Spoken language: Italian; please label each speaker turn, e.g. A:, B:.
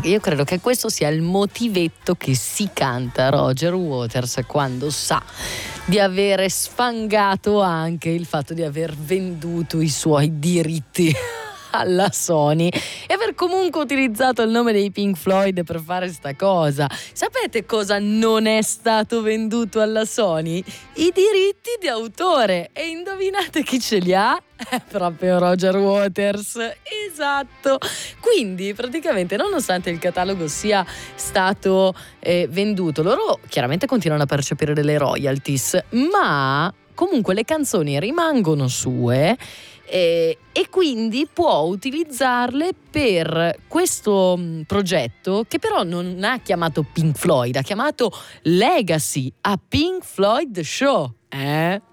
A: io credo che questo sia il motivetto che si canta Roger Waters quando sa di avere sfangato anche il fatto di aver venduto i suoi diritti alla Sony e aver comunque utilizzato il nome dei Pink Floyd per fare sta cosa. Sapete cosa non è stato venduto alla Sony? I diritti di autore. E indovinate chi ce li ha? È proprio Roger Waters. Esatto. Quindi praticamente, nonostante il catalogo sia stato venduto, loro chiaramente continuano a percepire delle royalties, ma comunque le canzoni rimangono sue. E quindi può utilizzarle per questo progetto che però non ha chiamato Pink Floyd, ha chiamato Legacy, a Pink Floyd Show.